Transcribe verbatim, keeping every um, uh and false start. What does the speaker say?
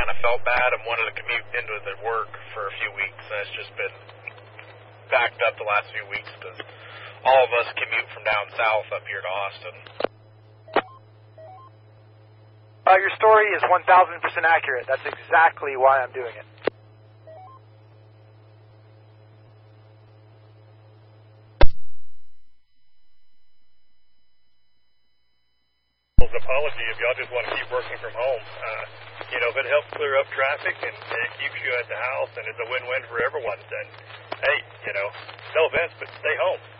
kind of felt bad and wanted to commute into the work for a few weeks, and it's just been backed up the last few weeks because all of us commute from down south up here to Austin. Uh, your story is one thousand percent accurate. That's exactly why I'm doing it. Apology if y'all just want to keep working from home. Uh, you know, if it helps clear up traffic and it keeps you at the house and it's a win-win for everyone, then, hey, you know, no offense, but stay home.